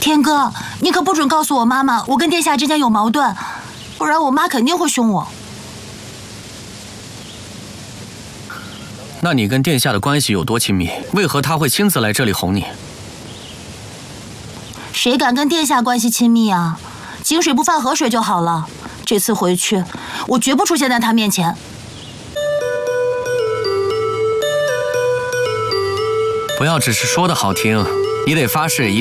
天哥，你可不准告诉我妈妈，我跟殿下之间有矛盾，不然我妈肯定会凶我。 那你跟殿下的关系有多亲密？为何他会亲自来这里哄你？ 谁敢跟殿下关系亲密啊？井水不犯河水就好了。这次回去，我绝不出现在他面前。 不要只是说的好听，你得发誓一。